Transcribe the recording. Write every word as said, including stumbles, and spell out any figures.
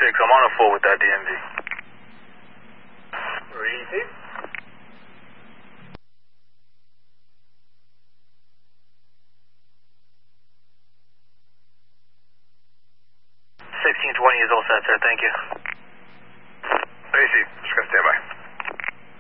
six, I'm on a full with that D M V. Repeat. sixteen twenty is all set, sir. Thank you. A C, just gonna stand by.